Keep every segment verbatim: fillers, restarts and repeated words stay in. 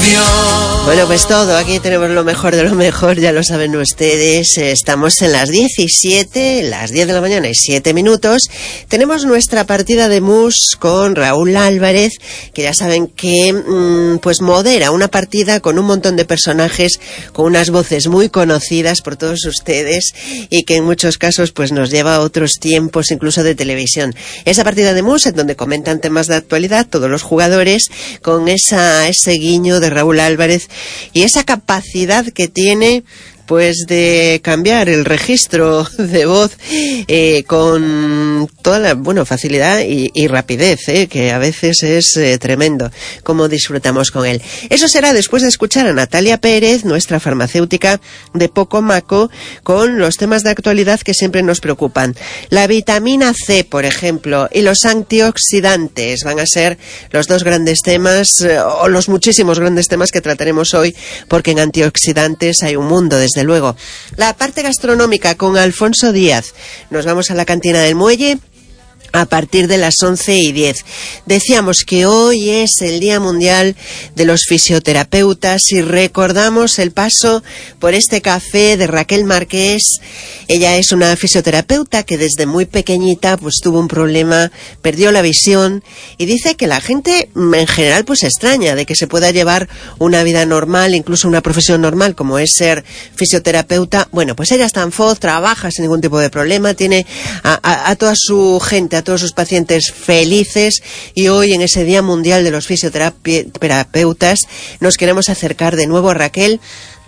Bueno, pues todo, aquí tenemos lo mejor de lo mejor, ya lo saben ustedes. Estamos en las diecisiete, las diez de la mañana y siete minutos. Tenemos nuestra partida de mus con Raúl Álvarez, que ya saben que mmm, pues modera una partida con un montón de personajes, con unas voces muy conocidas por todos ustedes y que en muchos casos pues nos lleva a otros tiempos, incluso de televisión. Esa partida de mus en donde comentan temas de actualidad todos los jugadores, con esa ese guiño de Raúl Álvarez y esa capacidad que tiene pues de cambiar el registro de voz eh, con toda la bueno facilidad y, y rapidez, eh, que a veces es eh, tremendo cómo disfrutamos con él. Eso será después de escuchar a Natalia Pérez, nuestra farmacéutica de Pocomaco, con los temas de actualidad que siempre nos preocupan. La vitamina C, por ejemplo, y los antioxidantes van a ser los dos grandes temas, eh, o los muchísimos grandes temas que trataremos hoy, porque en antioxidantes hay un mundo desde Desde luego. La parte gastronómica con Alfonso Díaz. Nos vamos a la cantina del Muelle a partir de las once y diez. Decíamos que hoy es el Día Mundial de los Fisioterapeutas y recordamos el paso por este café de Raquel Marqués. Ella es una fisioterapeuta que desde muy pequeñita pues tuvo un problema, perdió la visión y dice que la gente en general pues se extraña de que se pueda llevar una vida normal, incluso una profesión normal como es ser fisioterapeuta. Bueno, pues ella está en Foz, trabaja sin ningún tipo de problema, tiene a, a, a toda su gente, a todos sus pacientes felices y hoy en ese Día Mundial de los Fisioterapeutas nos queremos acercar de nuevo a Raquel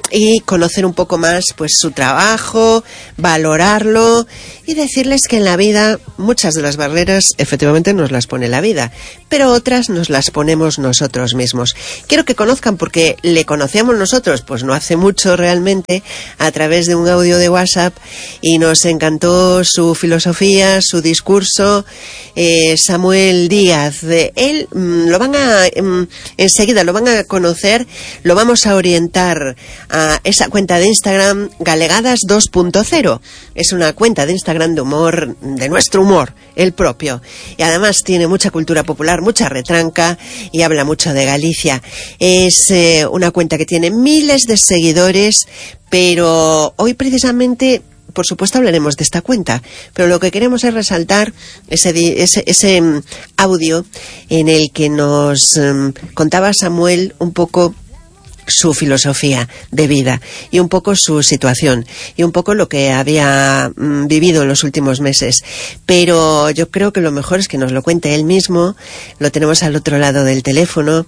y conocer un poco más pues su trabajo, valorarlo y decirles que en la vida muchas de las barreras efectivamente nos las pone la vida, pero otras nos las ponemos nosotros mismos. Quiero que conozcan, porque le conocíamos nosotros pues no hace mucho realmente, a través de un audio de WhatsApp, y nos encantó su filosofía, su discurso. eh, Samuel Díaz, de él mmm, lo van a mmm, enseguida lo van a conocer, lo vamos a orientar a esa cuenta de Instagram Galegadas dos punto cero. Es una cuenta de Instagram de humor, de nuestro humor, el propio, y además tiene mucha cultura popular, mucha retranca y habla mucho de Galicia. Es eh, una cuenta que tiene miles de seguidores, pero hoy precisamente por supuesto hablaremos de esta cuenta, pero lo que queremos es resaltar ese, ese, ese um, audio en el que nos um, contaba Samuel un poco su filosofía de vida y un poco su situación y un poco lo que había mm, vivido en los últimos meses. Pero yo creo que lo mejor es que nos lo cuente él mismo. Lo tenemos al otro lado del teléfono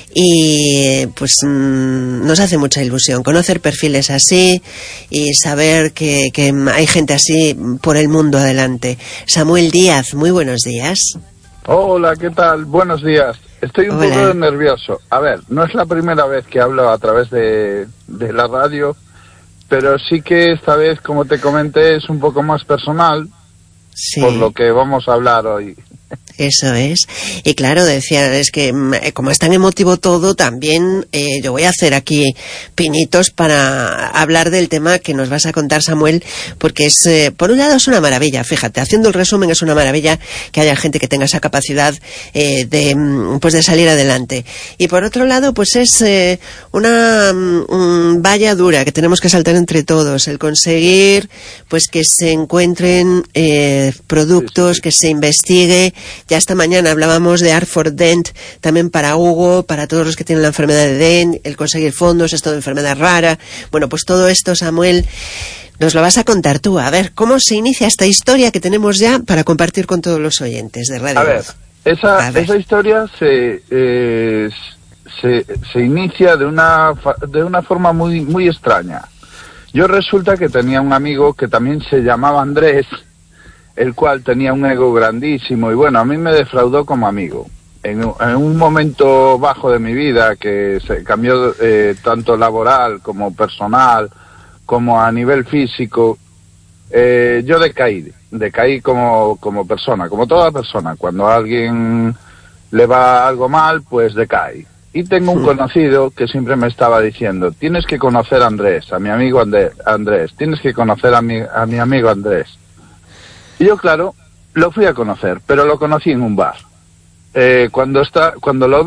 y pues mm, nos hace mucha ilusión conocer perfiles así y saber que, que hay gente así por el mundo adelante. Samuel Díaz, muy buenos días. Hola, ¿qué tal? Buenos días. Estoy un Hola. poco nervioso. A ver, no es la primera vez que hablo a través de, de la radio, pero sí que esta vez, como te comenté, es un poco más personal, Sí. por lo que vamos a hablar hoy. Eso es. Y claro, decía, es que como es tan emotivo todo, también eh, yo voy a hacer aquí pinitos para hablar del tema que nos vas a contar, Samuel, porque es, eh, por un lado es una maravilla, fíjate, haciendo el resumen es una maravilla que haya gente que tenga esa capacidad eh, de, pues de salir adelante. Y por otro lado, pues es eh, una um, valla dura que tenemos que saltar entre todos, el conseguir pues que se encuentren eh, productos, sí, sí. que se investigue. Ya esta mañana hablábamos de Artford Dent, también para Hugo, para todos los que tienen la enfermedad de Dent, el conseguir fondos, esto de enfermedad rara. Bueno, pues todo esto, Samuel, nos lo vas a contar tú. A ver, ¿cómo se inicia esta historia que tenemos ya para compartir con todos los oyentes de Radio? A ver, esa, a ver. esa historia se, eh, se, se inicia de una, de una forma muy, muy extraña. Yo resulta que tenía un amigo que también se llamaba Andrés, el cual tenía un ego grandísimo y bueno, a mí me defraudó como amigo. En, en un momento bajo de mi vida que se cambió eh, tanto laboral como personal, como a nivel físico, eh, yo decaí, decaí como, como persona, como toda persona. Cuando a alguien le va algo mal, pues decae. Y tengo un conocido que siempre me estaba diciendo, tienes que conocer a Andrés, a mi amigo Andrés, Andrés tienes que conocer a mi, a mi amigo Andrés. Y yo, claro, lo fui a conocer, pero lo conocí en un bar. Eh, cuando está, cuando lo vi,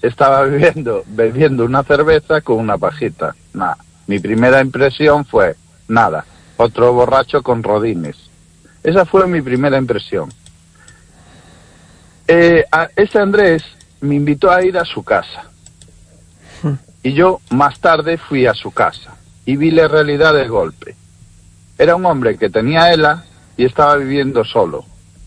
estaba bebiendo, bebiendo una cerveza con una pajita. Nada. Mi primera impresión fue, nada, otro borracho con rodines. Esa fue mi primera impresión. Eh, a ese Andrés me invitó a ir a su casa. Y yo más tarde fui a su casa y vi la realidad del golpe. Era un hombre que tenía ELA y estaba viviendo solo.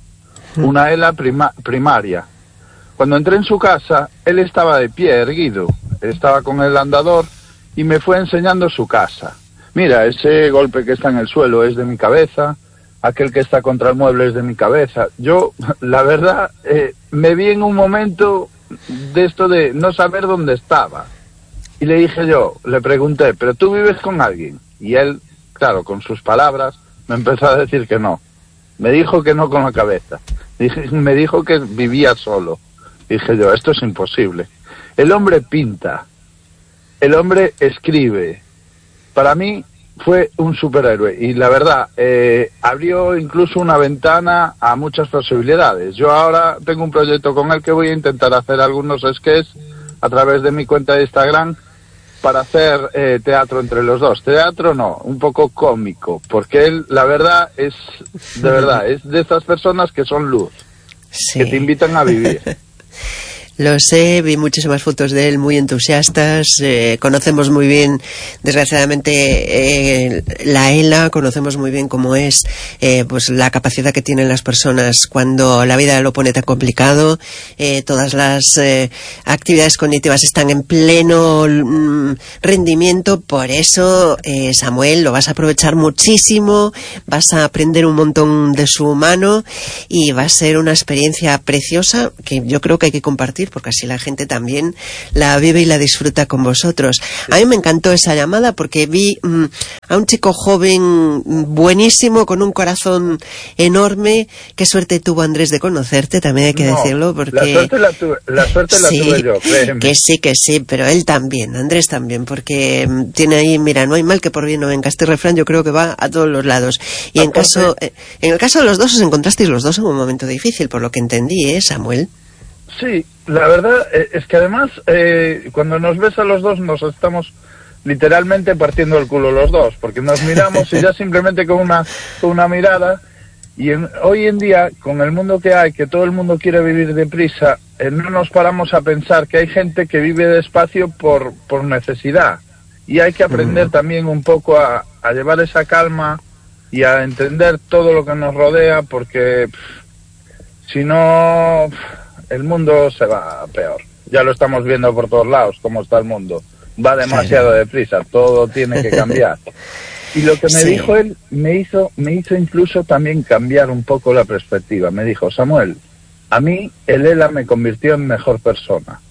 Una ELA prima- primaria. Cuando entré en su casa, él estaba de pie, erguido. Estaba con el andador y me fue enseñando su casa. Mira, ese golpe que está en el suelo es de mi cabeza, aquel que está contra el mueble es de mi cabeza. Yo, la verdad, eh, me vi en un momento de esto de no saber dónde estaba. Y le dije yo, le pregunté, ¿pero tú vives con alguien? Y él, claro, con sus palabras, me empezó a decir que no. Me dijo que no con la cabeza. Me dijo que vivía solo. Dije yo, esto es imposible. El hombre pinta. El hombre escribe. Para mí fue un superhéroe. Y la verdad, eh, abrió incluso una ventana a muchas posibilidades. Yo ahora tengo un proyecto con él que voy a intentar hacer algunos sketches a través de mi cuenta de Instagram para hacer eh, teatro entre los dos. Teatro no, un poco cómico, porque él, la verdad, es de verdad, es de estas personas que son luz, sí, que te invitan a vivir. Lo sé, vi muchísimas fotos de él muy entusiastas, eh, conocemos muy bien, desgraciadamente, eh, la ELA, conocemos muy bien cómo es eh, pues la capacidad que tienen las personas cuando la vida lo pone tan complicado, eh, todas las eh, actividades cognitivas están en pleno mm, rendimiento, por eso, eh, Samuel, lo vas a aprovechar muchísimo, vas a aprender un montón de su mano y va a ser una experiencia preciosa que yo creo que hay que compartir, porque así la gente también la vive y la disfruta con vosotros. A mí me encantó esa llamada porque vi mmm, a un chico joven buenísimo, con un corazón enorme. Qué suerte tuvo Andrés de conocerte, también hay que no, decirlo, porque... La suerte la, tu... la, suerte la sí, tuve yo, créeme. Que sí, que sí, pero él también, Andrés también, porque mmm, tiene ahí, mira, no hay mal que por bien no venga. Este refrán yo creo que va a todos los lados. Y en, caso, eh, en el caso de los dos, os encontrasteis los dos en un momento difícil, por lo que entendí, ¿eh, Samuel? Sí, la verdad es que además eh, cuando nos ves a los dos nos estamos literalmente partiendo el culo los dos, porque nos miramos y ya simplemente con una, con una mirada, y en, hoy en día con el mundo que hay, que todo el mundo quiere vivir deprisa, eh, no nos paramos a pensar que hay gente que vive despacio por, por necesidad, y hay que aprender uh-huh. también un poco a, a llevar esa calma y a entender todo lo que nos rodea, porque pff, si no... Pff, el mundo se va peor. Ya lo estamos viendo por todos lados, cómo está el mundo. Va demasiado deprisa, todo tiene que cambiar. Y lo que me sí. dijo él, me hizo, me hizo incluso también cambiar un poco la perspectiva. Me dijo, Samuel, a mí el ELA me convirtió en mejor persona.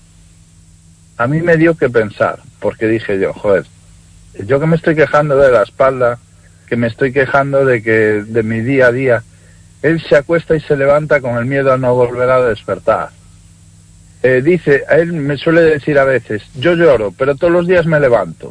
A mí me dio que pensar, porque dije yo, joder, yo que me estoy quejando de la espalda, que me estoy quejando de que de mi día a día, él se acuesta y se levanta con el miedo a no volver a despertar. Eh, dice, a él me suele decir a veces, yo lloro, pero todos los días me levanto.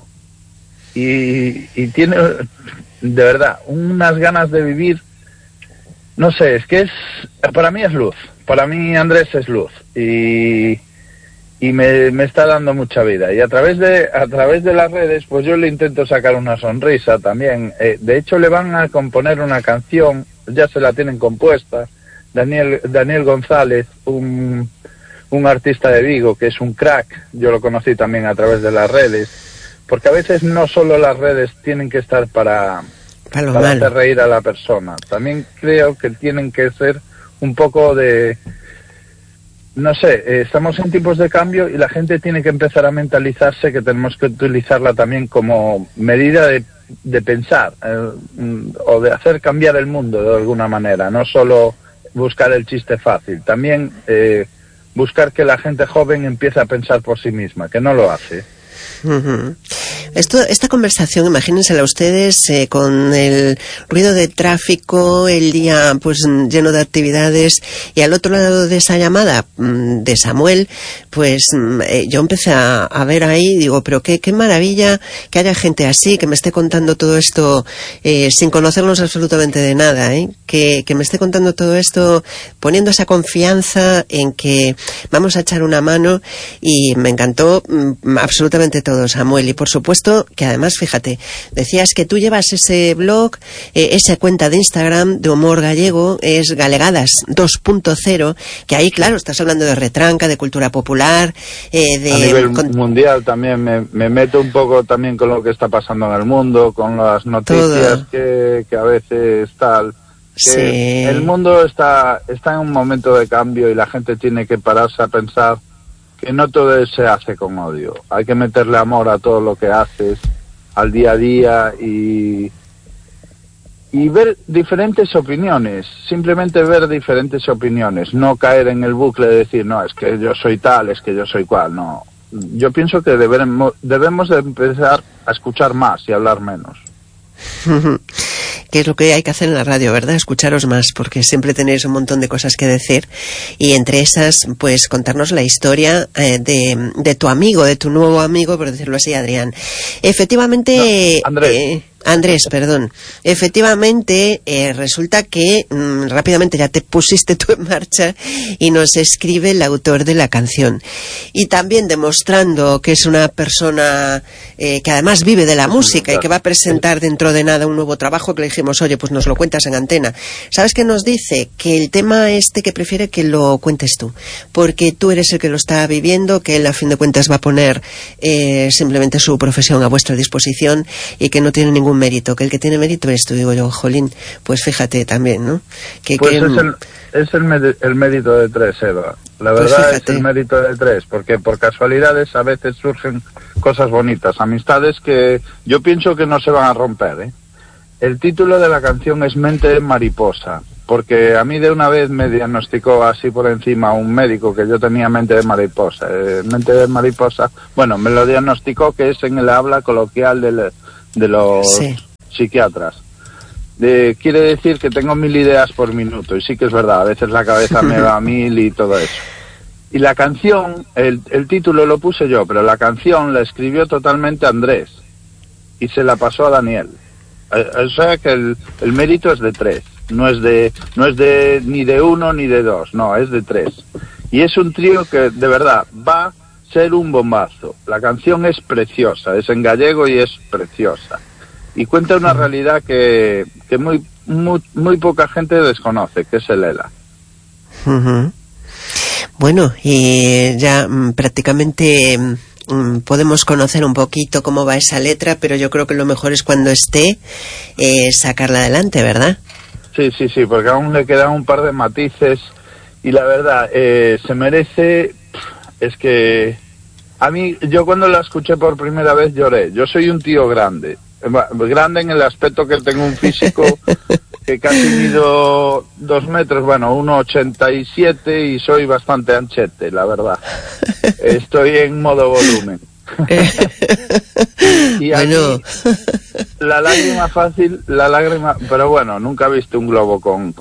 Y, y tiene, de verdad, unas ganas de vivir, no sé, es que es, para mí es luz. Para mí Andrés es luz. Y, y me, me está dando mucha vida. Y a través de, a través de las redes, pues yo le intento sacar una sonrisa también. Eh, de hecho, le van a componer una canción, ya se la tienen compuesta, Daniel, Daniel González, un, un artista de Vigo que es un crack, yo lo conocí también a través de las redes, porque a veces no solo las redes tienen que estar para, para, para hacer reír a la persona, también creo que tienen que ser un poco de, no sé, eh, estamos en tiempos de cambio y la gente tiene que empezar a mentalizarse que tenemos que utilizarla también como medida de de pensar eh, o de hacer cambiar el mundo de alguna manera, no solo buscar el chiste fácil, también eh, buscar que la gente joven empiece a pensar por sí misma, que no lo hace. Uh-huh. Esto, esta conversación, imagínensela ustedes eh, con el ruido de tráfico, el día pues lleno de actividades, y al otro lado de esa llamada de Samuel, pues eh, yo empecé a, a ver ahí, digo, pero qué, qué maravilla que haya gente así, que me esté contando todo esto eh, sin conocernos absolutamente de nada, ¿eh? que, que me esté contando todo esto poniendo esa confianza en que vamos a echar una mano, y me encantó mm, absolutamente todo, Samuel. Y por supuesto que además, fíjate, decías que tú llevas ese blog, eh, esa cuenta de Instagram de humor gallego, es Galegadas dos punto cero, que ahí, claro, estás hablando de retranca, de cultura popular, eh, de... A nivel con... mundial también me, me meto un poco también con lo que está pasando en el mundo, con las noticias que, que a veces tal... Que sí. El mundo está, está en un momento de cambio y la gente tiene que pararse a pensar que no todo se hace con odio. Hay que meterle amor a todo lo que haces, al día a día, y, y ver diferentes opiniones, simplemente ver diferentes opiniones, no caer en el bucle de decir, no, es que yo soy tal, es que yo soy cual, no. Yo pienso que debemos, debemos de empezar a escuchar más y hablar menos. Que es lo que hay que hacer en la radio, ¿verdad? Escucharos más, porque siempre tenéis un montón de cosas que decir, y entre esas, pues contarnos la historia eh, de, de tu amigo, de tu nuevo amigo, por decirlo así, Adrián. Efectivamente... No, Andrés. Eh, Andrés, perdón. Efectivamente, eh, resulta que mmm, rápidamente ya te pusiste tú en marcha y nos escribe el autor de la canción. Y también demostrando que es una persona eh, que además vive de la música y que va a presentar dentro de nada un nuevo trabajo, que le dijimos, oye, pues nos lo cuentas en antena. ¿Sabes qué nos dice? Que el tema este que prefiere que lo cuentes tú, porque tú eres el que lo está viviendo, que él a fin de cuentas va a poner eh, simplemente su profesión a vuestra disposición, y que no tiene ningún mérito, que el que tiene mérito es tú. Digo yo, jolín, pues fíjate también, ¿no? Que, pues que, es, el, es el, med el mérito de tres, Eva. La pues verdad fíjate. Es el mérito de tres, porque por casualidades a veces surgen cosas bonitas, amistades que yo pienso que no se van a romper, ¿eh? El título de la canción es Mente de Mariposa, porque a mí de una vez me diagnosticó así por encima un médico que yo tenía mente de mariposa. Eh, mente de mariposa, bueno, me lo diagnosticó, que es en el habla coloquial del de los sí. psiquiatras. De, quiere decir que tengo mil ideas por minuto, y sí que es verdad, a veces la cabeza me va a mil y todo eso. Y la canción, el, el título lo puse yo, pero la canción la escribió totalmente Andrés y se la pasó a Daniel. O sea que el, el mérito es de tres, no es de, no es de ni de uno ni de dos, no, es de tres. Y es un trío que de verdad va ser un bombazo. La canción es preciosa, es en gallego y es preciosa. Y cuenta una realidad que, que muy, muy, muy poca gente desconoce, que es el ELA. Uh-huh. Bueno, y ya mm, prácticamente mm, podemos conocer un poquito cómo va esa letra, pero yo creo que lo mejor es cuando esté eh, sacarla adelante, ¿verdad? Sí, sí, sí, porque aún le quedan un par de matices y la verdad, eh, se merece... Es que a mí, yo cuando la escuché por primera vez lloré. Yo soy un tío grande, grande en el aspecto que tengo un físico que casi mido dos metros, bueno, uno ochenta y siete, y soy bastante anchete, la verdad. Estoy en modo volumen. Y a bueno. mí, la lágrima fácil, la lágrima, pero bueno, nunca he visto un globo con